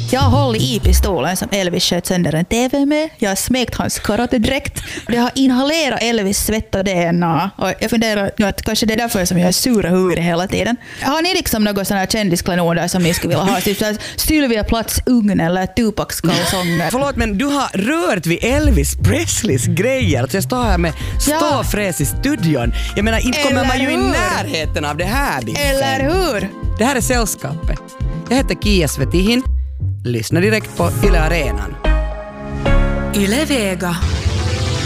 Jag har hållit i pistolen som Elvis sköt sönder en TV med. Jag har smekt hans karatedräkt. Det har inhalerat Elvis svett och DNA. Och jag funderar att kanske det är därför som jag är sura huvudet hela tiden. Har ni liksom något sådana här kändisklenoder som ni skulle vilja ha? Typ Sylvia Platts ugn eller Tupacs kalsonger. Förlåt, men du har rört vid Elvis Presleys grejer. Så jag står här med ståfräs i studion. Jag menar, inte kommer man ju i närheten av det här. Eller hur? Det här är Sällskapet. Jag heter Kia Svetihin. Lyssna direkt på Yle Arenan. Yle Vega.